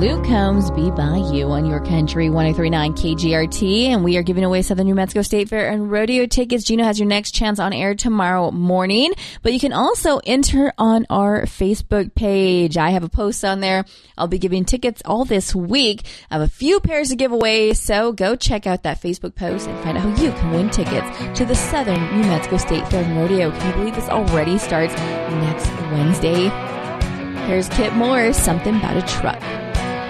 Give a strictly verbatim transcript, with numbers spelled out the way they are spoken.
Luke Combs, Be By You on your country, one oh three point nine K G R T. And we are giving away Southern New Mexico State Fair and Rodeo tickets. Gino has your next chance on air tomorrow morning. But you can also enter on our Facebook page. I have a post on there. I'll be giving tickets all this week. I have a few pairs to give away, so go check out that Facebook post and find out how you can win tickets to the Southern New Mexico State Fair and Rodeo. Can you believe this already starts next Wednesday? Here's Kip Moore, Something About a Truck.